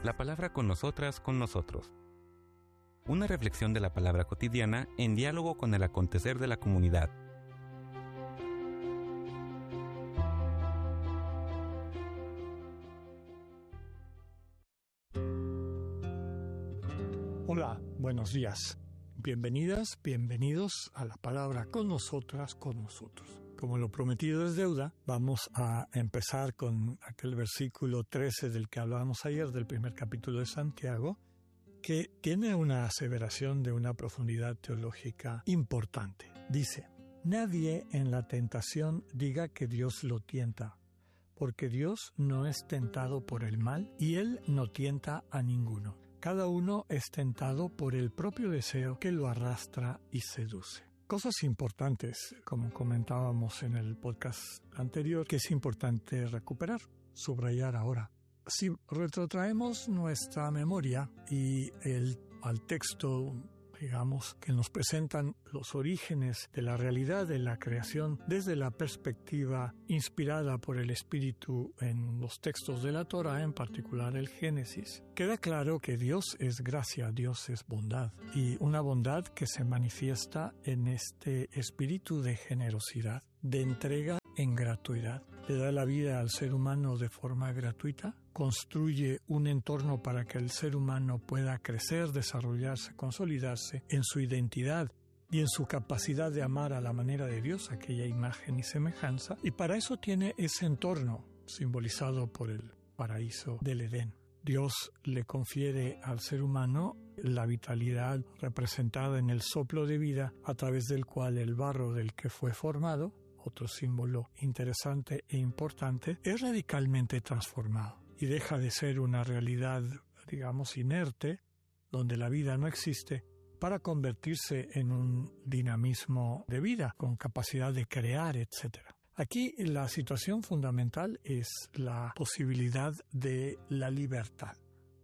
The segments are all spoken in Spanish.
La palabra con nosotras, con nosotros. Una reflexión de la palabra cotidiana en diálogo con el acontecer de la comunidad. Hola, buenos días. Bienvenidas, bienvenidos a la palabra con nosotras, con nosotros. Como lo prometido es deuda, vamos a empezar con aquel versículo 13 del que hablábamos ayer, del primer capítulo de Santiago, que tiene una aseveración de una profundidad teológica importante. Dice: nadie en la tentación diga que Dios lo tienta, porque Dios no es tentado por el mal y Él no tienta a ninguno. Cada uno es tentado por el propio deseo que lo arrastra y seduce. Cosas importantes, como comentábamos en el podcast anterior, que es importante recuperar, subrayar ahora. Si retrotraemos nuestra memoria y al texto, digamos, que nos presentan los orígenes de la realidad de la creación desde la perspectiva inspirada por el Espíritu en los textos de la Torá, en particular el Génesis, queda claro que Dios es gracia, Dios es bondad, y una bondad que se manifiesta en este espíritu de generosidad, de entrega en gratuidad. Le da la vida al ser humano de forma gratuita, construye un entorno para que el ser humano pueda crecer, desarrollarse, consolidarse en su identidad y en su capacidad de amar a la manera de Dios, aquella imagen y semejanza, y para eso tiene ese entorno simbolizado por el paraíso del Edén. Dios le confiere al ser humano la vitalidad representada en el soplo de vida a través del cual el barro del que fue formado, otro símbolo interesante e importante, es radicalmente transformado y deja de ser una realidad, digamos, inerte, donde la vida no existe, para convertirse en un dinamismo de vida, con capacidad de crear, etc. Aquí la situación fundamental es la posibilidad de la libertad.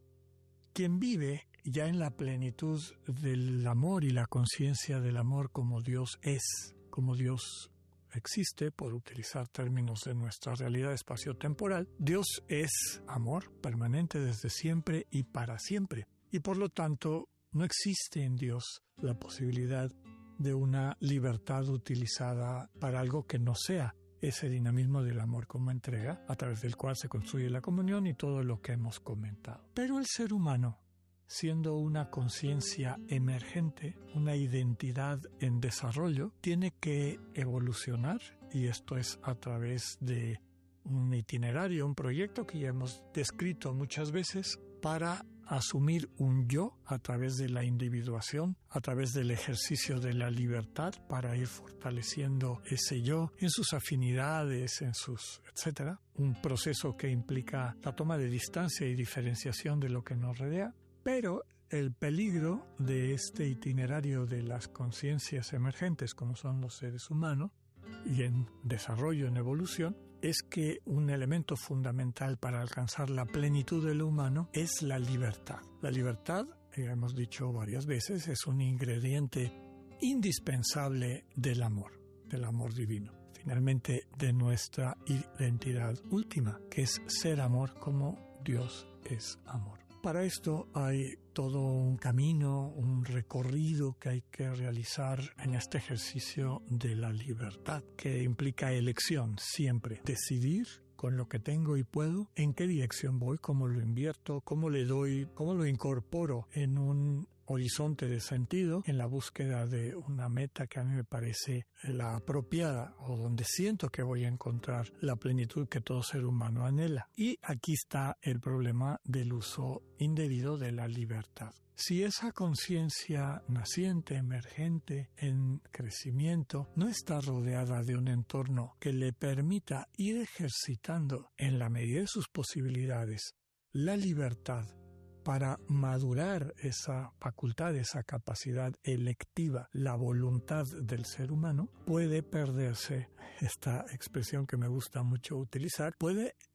Quien vive ya en la plenitud del amor y la conciencia del amor como Dios es, como Dios existe, por utilizar términos de nuestra realidad espaciotemporal, Dios es amor permanente desde siempre y para siempre. Y por lo tanto, no existe en Dios la posibilidad de una libertad utilizada para algo que no sea ese dinamismo del amor como entrega, a través del cual se construye la comunión y todo lo que hemos comentado. Pero el ser humano, siendo una conciencia emergente, una identidad en desarrollo, tiene que evolucionar, y esto es a través de un itinerario, un proyecto que ya hemos descrito muchas veces, para asumir un yo a través de la individuación, a través del ejercicio de la libertad, para ir fortaleciendo ese yo en sus afinidades, en sus etcétera. Un proceso que implica la toma de distancia y diferenciación de lo que nos rodea. Pero el peligro de este itinerario de las conciencias emergentes, como son los seres humanos, y en desarrollo, en evolución, es que un elemento fundamental para alcanzar la plenitud de lo humano es la libertad. La libertad, hemos dicho varias veces, es un ingrediente indispensable del amor divino. Finalmente, de nuestra identidad última, que es ser amor como Dios es amor. Para esto hay todo un camino, un recorrido que hay que realizar en este ejercicio de la libertad, que implica elección siempre. Decidir con lo que tengo y puedo, en qué dirección voy, cómo lo invierto, cómo le doy, cómo lo incorporo en un horizonte de sentido, en la búsqueda de una meta que a mí me parece la apropiada, o donde siento que voy a encontrar la plenitud que todo ser humano anhela. Y aquí está el problema del uso indebido de la libertad. Si esa conciencia naciente, emergente, en crecimiento, no está rodeada de un entorno que le permita ir ejercitando en la medida de sus posibilidades la libertad, para madurar esa facultad, esa capacidad electiva, la voluntad del ser humano, puede perderse, esta expresión que me gusta mucho utilizar, puede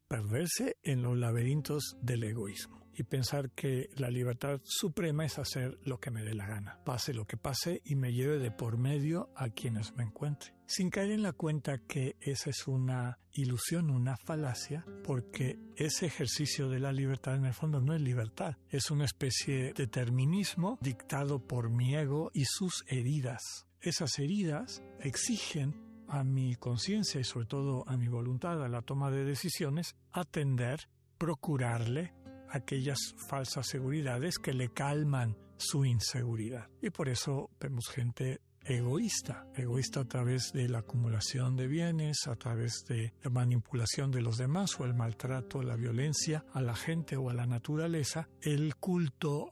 perderse en los laberintos del egoísmo y pensar que la libertad suprema es hacer lo que me dé la gana, pase lo que pase y me lleve de por medio a quienes me encuentre, sin caer en la cuenta que esa es una ilusión, una falacia, porque ese ejercicio de la libertad en el fondo no es libertad, es una especie de determinismo dictado por mi ego y sus heridas. Esas heridas exigen a mi conciencia y sobre todo a mi voluntad, a la toma de decisiones, atender, procurarle aquellas falsas seguridades que le calman su inseguridad. Y por eso vemos gente egoísta a través de la acumulación de bienes, a través de la manipulación de los demás o el maltrato, la violencia a la gente o a la naturaleza, el culto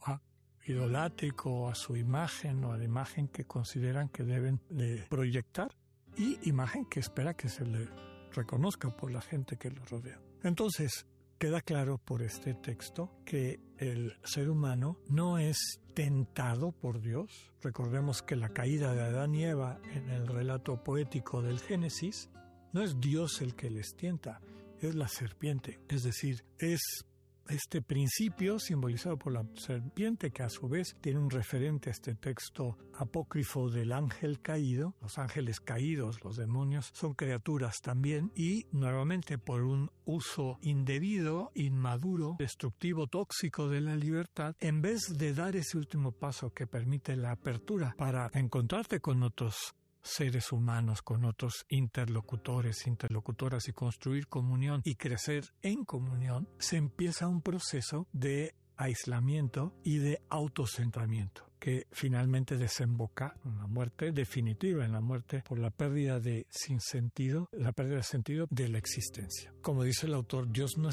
idolátrico a su imagen o a la imagen que consideran que deben de proyectar y imagen que espera que se le reconozca por la gente que lo rodea. Entonces, queda claro por este texto que el ser humano no es tentado por Dios. Recordemos que la caída de Adán y Eva en el relato poético del Génesis no es Dios el que les tienta, es la serpiente. Es decir, es este principio simbolizado por la serpiente que a su vez tiene un referente a este texto apócrifo del ángel caído. Los ángeles caídos, los demonios, son criaturas también y nuevamente por un uso indebido, inmaduro, destructivo, tóxico de la libertad, en vez de dar ese último paso que permite la apertura para encontrarte con otros seres humanos, con otros interlocutoras y construir comunión y crecer en comunión, se empieza un proceso de aislamiento y de autocentramiento que finalmente desemboca en la muerte definitiva, en la muerte por la pérdida de sentido de la existencia. Como dice el autor, Dios no